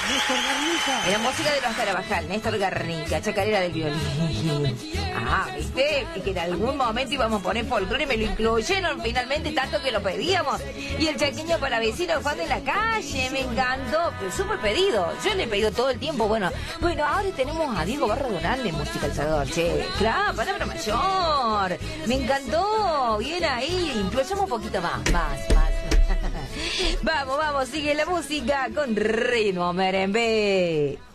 Néstor Garnica. Era música de los Carabajal, Néstor Garnica, chacarera del violín. Ah, ¿viste? Y que en algún momento íbamos a poner folclore, me lo incluyeron finalmente, tanto que lo pedíamos. Y el chaqueño para vecino Juan de la calle, me encantó, súper pedido. Yo le he pedido todo el tiempo, bueno, ahora tenemos a Diego Barra Donal de musicalizador, che. Claro, palabra mayor. Me encantó, bien ahí, incluyamos un poquito más. Vamos, sigue la música con ritmo merengue.